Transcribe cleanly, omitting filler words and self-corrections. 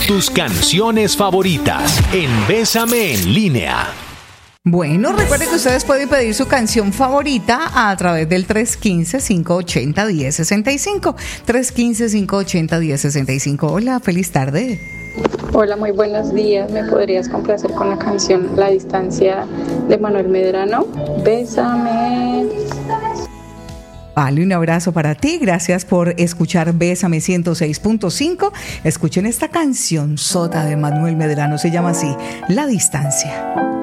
tus canciones favoritas en Bésame en Línea. Bueno, recuerden que ustedes pueden pedir su canción favorita a través del 315-580-1065. 315-580-1065. Hola, feliz tarde. Hola, muy buenos días. ¿Me podrías complacer con la canción La Distancia de Manuel Medrano? Bésame. Vale, un abrazo para ti. Gracias por escuchar Bésame 106.5. Escuchen esta canción sota de Manuel Medrano. Se llama así, La Distancia.